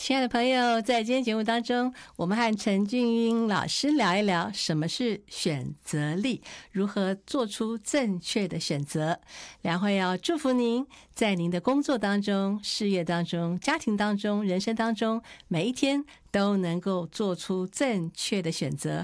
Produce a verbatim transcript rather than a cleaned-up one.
亲爱的朋友，在今天节目当中，我们和陈俊英老师聊一聊什么是选择力，如何做出正确的选择。良会要祝福您在您的工作当中、事业当中、家庭当中、人生当中，每一天都能够做出正确的选择，